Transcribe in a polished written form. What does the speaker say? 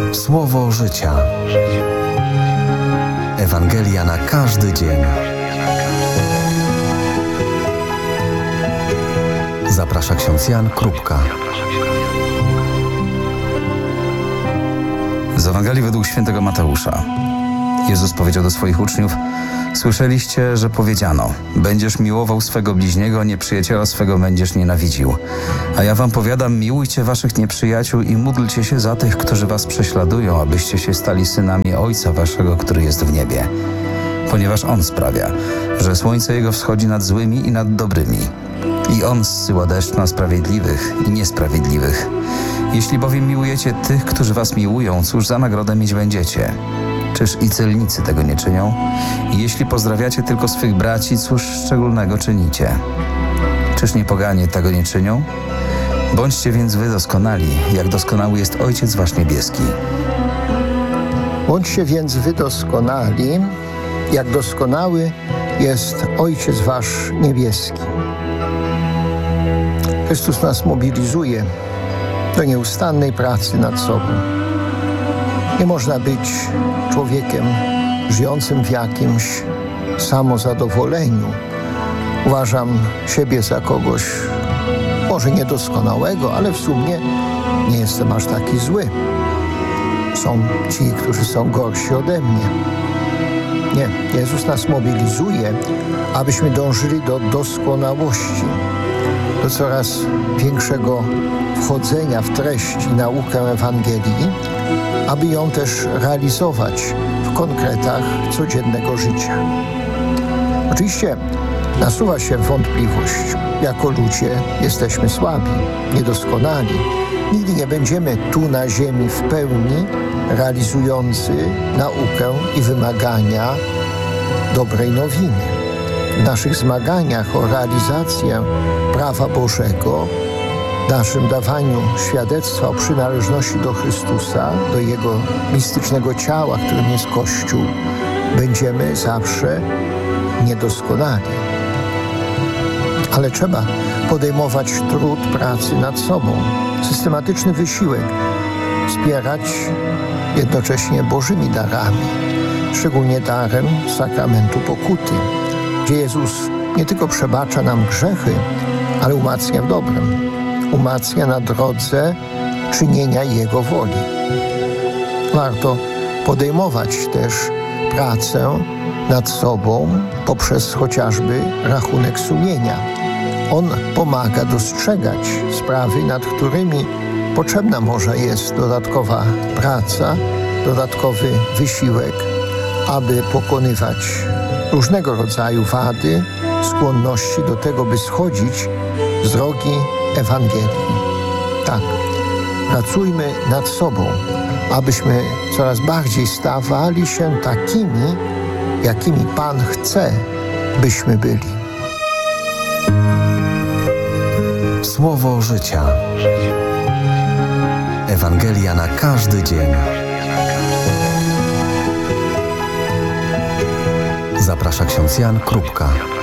Słowo życia. Ewangelia na każdy dzień. Zaprasza ksiądz Jan Krupka. Z Ewangelii według świętego Mateusza. Jezus powiedział do swoich uczniów: słyszeliście, że powiedziano: będziesz miłował swego bliźniego, nieprzyjaciela swego będziesz nienawidził. A ja wam powiadam, miłujcie waszych nieprzyjaciół i módlcie się za tych, którzy was prześladują, abyście się stali synami Ojca waszego, który jest w niebie. Ponieważ On sprawia, że słońce Jego wschodzi nad złymi i nad dobrymi. I On zsyła deszcz na sprawiedliwych i niesprawiedliwych. Jeśli bowiem miłujecie tych, którzy was miłują, cóż za nagrodę mieć będziecie? Czyż i celnicy tego nie czynią? I jeśli pozdrawiacie tylko swych braci, cóż szczególnego czynicie? Czyż nie poganie tego nie czynią? Bądźcie więc wy doskonali, jak doskonały jest Ojciec wasz niebieski. Bądźcie więc wy doskonali, jak doskonały jest Ojciec wasz niebieski. Chrystus nas mobilizuje do nieustannej pracy nad sobą. Nie można być człowiekiem żyjącym w jakimś samozadowoleniu. Uważam siebie za kogoś może niedoskonałego, ale w sumie nie jestem aż taki zły. Są ci, którzy są gorsi ode mnie. Nie, Jezus nas mobilizuje, abyśmy dążyli do doskonałości, do coraz większego wchodzenia w treść i naukę Ewangelii, aby ją też realizować w konkretach codziennego życia. Oczywiście nasuwa się wątpliwość. Jako ludzie jesteśmy słabi, niedoskonali. Nigdy nie będziemy tu na ziemi w pełni realizujący naukę i wymagania dobrej nowiny. W naszych zmaganiach o realizację prawa Bożego, naszym dawaniu świadectwa o przynależności do Chrystusa, do Jego mistycznego ciała, którym jest Kościół, będziemy zawsze niedoskonali. Ale trzeba podejmować trud pracy nad sobą, systematyczny wysiłek, wspierać jednocześnie Bożymi darami, szczególnie darem sakramentu pokuty, gdzie Jezus nie tylko przebacza nam grzechy, ale umacnia w dobrem, umacnia na drodze czynienia Jego woli. Warto podejmować też pracę nad sobą poprzez chociażby rachunek sumienia. On pomaga dostrzegać sprawy, nad którymi potrzebna może jest dodatkowa praca, dodatkowy wysiłek, aby pokonywać różnego rodzaju wady, skłonności do tego, by schodzić z drogi Ewangelii. Tak, pracujmy nad sobą, abyśmy coraz bardziej stawali się takimi, jakimi Pan chce, byśmy byli. Słowo życia. Ewangelia na każdy dzień. Zaprasza ksiądz Jan Krupka.